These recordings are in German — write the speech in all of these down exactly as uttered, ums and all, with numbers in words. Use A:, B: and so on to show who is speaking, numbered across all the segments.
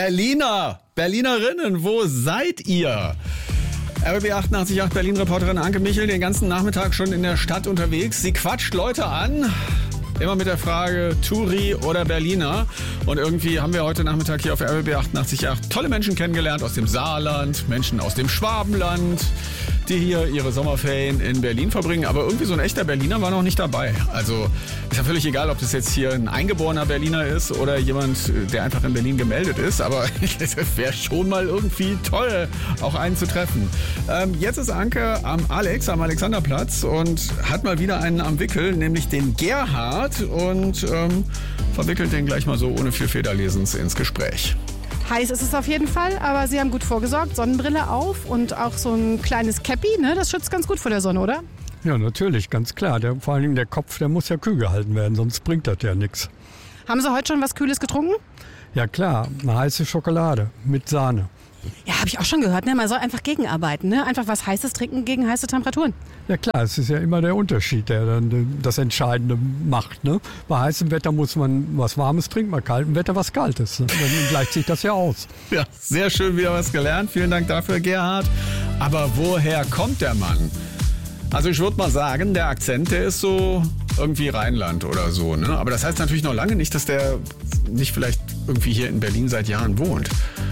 A: Berliner, Berlinerinnen, wo seid ihr? R B B achtundachtzig Komma acht Berlin-Reporterin Anke Michel, den ganzen Nachmittag schon in der Stadt unterwegs. Sie quatscht Leute an, immer mit der Frage Touri oder Berliner. Und irgendwie haben wir heute Nachmittag hier auf R B B achtundachtzig Komma acht tolle Menschen kennengelernt aus dem Saarland, Menschen aus dem Schwabenland, die hier ihre Sommerferien in Berlin verbringen. Aber irgendwie so ein echter Berliner war noch nicht dabei. Also ist ja völlig egal, ob das jetzt hier ein eingeborener Berliner ist oder jemand, der einfach in Berlin gemeldet ist. Aber es wäre schon mal irgendwie toll, auch einen zu treffen. Ähm, jetzt ist Anke am Alex, am Alexanderplatz und hat mal wieder einen am Wickel, nämlich den Gerhard. Und ähm, verwickelt den gleich mal so ohne viel Federlesens ins Gespräch.
B: Heiß ist es auf jeden Fall, aber Sie haben gut vorgesorgt. Sonnenbrille auf und auch so ein kleines Käppi, ne? Das schützt ganz gut vor der Sonne, oder?
C: Ja, natürlich, ganz klar. Der, vor allen Dingen der Kopf, der muss ja kühl gehalten werden, sonst bringt das ja nichts.
B: Haben Sie heute schon was Kühles getrunken?
C: Ja klar, eine heiße Schokolade mit Sahne.
B: Ja, habe ich auch schon gehört, ne? Man soll einfach gegenarbeiten, ne? Einfach was Heißes trinken gegen heiße Temperaturen.
C: Ja klar, es ist ja immer der Unterschied, der dann das Entscheidende macht. Ne? Bei heißem Wetter muss man was Warmes trinken, bei kaltem Wetter was Kaltes. Ne? Dann gleicht sich das ja aus.
A: Ja, sehr schön, wieder was gelernt. Vielen Dank dafür, Gerhard. Aber woher kommt der Mann? Also ich würde mal sagen, der Akzent, der ist so irgendwie Rheinland oder so. Ne? Aber das heißt natürlich noch lange nicht, dass der nicht vielleicht irgendwie hier in Berlin seit Jahren wohnt.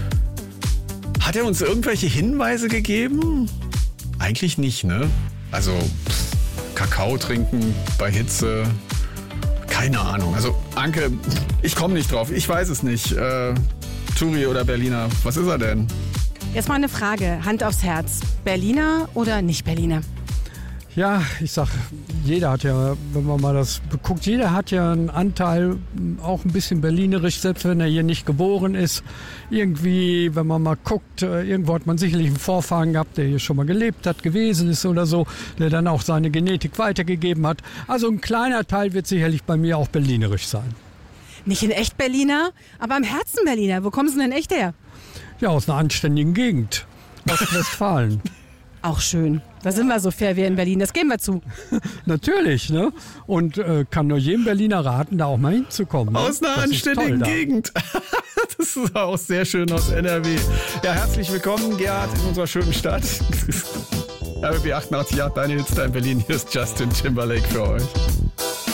A: Hat er uns irgendwelche Hinweise gegeben? Eigentlich nicht, ne? Also pff, Kakao trinken bei Hitze, keine Ahnung. Also Anke, ich komme nicht drauf, ich weiß es nicht. Äh, Touri oder Berliner, was ist er denn?
B: Jetzt mal eine Frage, Hand aufs Herz. Berliner oder nicht Berliner?
C: Ja, ich sag, jeder hat ja, wenn man mal das guckt, jeder hat ja einen Anteil, auch ein bisschen berlinerisch, selbst wenn er hier nicht geboren ist. Irgendwie, wenn man mal guckt, irgendwo hat man sicherlich einen Vorfahren gehabt, der hier schon mal gelebt hat, gewesen ist oder so, der dann auch seine Genetik weitergegeben hat. Also ein kleiner Teil wird sicherlich bei mir auch berlinerisch sein.
B: Nicht in echt Berliner, aber im Herzen Berliner. Wo kommen Sie denn echt her?
C: Ja, aus einer anständigen Gegend, Ostwestfalen.
B: Auch schön. Da sind wir so fair wie in Berlin, das geben wir zu.
C: Natürlich, ne? Und äh, kann nur jedem Berliner raten, da auch mal hinzukommen. Ne?
A: Aus einer
C: das
A: anständigen Gegend. Das ist auch sehr schön aus N R W. Ja, herzlich willkommen, Gerhard, in unserer schönen Stadt. R B B achtundachtzig Komma acht, deine Hits da in Berlin. Hier ist Justin Timberlake für euch.